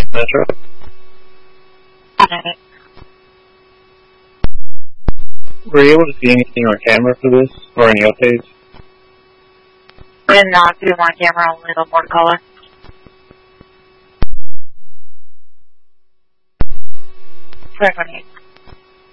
Metro. Alright. Were you able to see anything on camera for this, or any updates? I did not do my camera, only the board color. 518.